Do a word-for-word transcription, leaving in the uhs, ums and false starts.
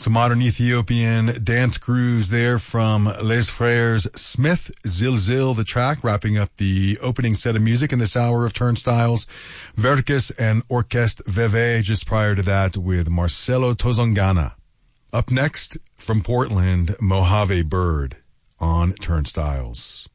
Some modern Ethiopian dance grooves there from Les Frères Smith, Zilzil, the track, wrapping up the opening set of music in this hour of Turnstiles. Verkis and Orchestre Veve just prior to that with Marcelo Tozongana. Up next, from Portland, Mojave Bird on Turnstiles.